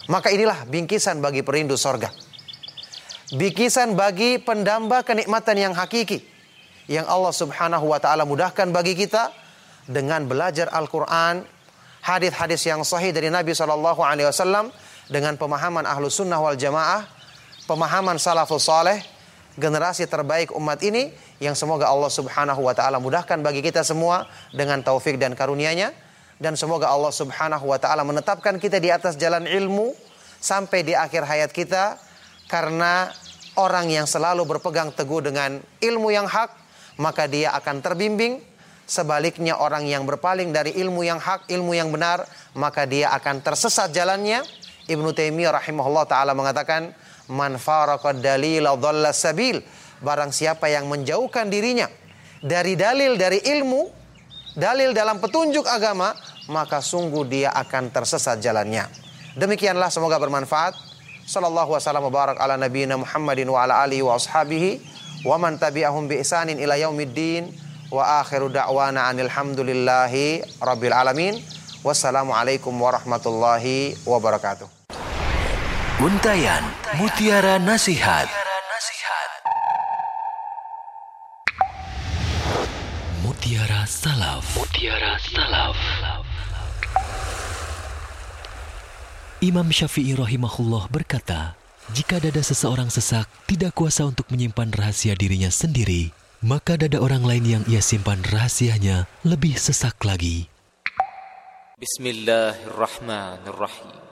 Maka inilah bingkisan bagi perindu sorga. Bingkisan bagi pendamba kenikmatan yang hakiki, yang Allah subhanahu wa ta'ala mudahkan bagi kita dengan belajar Al-Quran, hadis-hadis yang sahih dari Nabi SAW, dengan pemahaman ahlu sunnah wal jamaah, pemahaman salafus saleh, generasi terbaik umat ini, yang semoga Allah subhanahu wa ta'ala mudahkan bagi kita semua dengan taufik dan karunia-Nya. Dan semoga Allah subhanahu wa ta'ala menetapkan kita di atas jalan ilmu sampai di akhir hayat kita. Karena orang yang selalu berpegang teguh dengan ilmu yang hak, maka dia akan terbimbing. Sebaliknya orang yang berpaling dari ilmu yang hak, ilmu yang benar, maka dia akan tersesat jalannya. Ibnu Taimiyah rahimahullah ta'ala mengatakan, man faraqad dalila dhalla sabil. Barang siapa yang menjauhkan dirinya dari dalil, dari ilmu, dalil dalam petunjuk agama, maka sungguh dia akan tersesat jalannya. Demikianlah, semoga bermanfaat. Sallallahu wasallam wa barak ala nabiyina Muhammadin wa ala alihi wa ashabihi wa man tabi'ahum bi ihsanin ila yaumiddin wa akhiru da'wana anil hamdulillahi rabbil alamin. Wassalamualaikum warahmatullahi wabarakatuh. Untayan Mutiara Nasihat. Mutiara Salaf. Mutiara Salaf. Imam Syafi'i rahimahullah berkata, jika dada seseorang sesak, tidak kuasa untuk menyimpan rahasia dirinya sendiri, maka dada orang lain yang ia simpan rahasianya lebih sesak lagi. Bismillahirrahmanirrahim.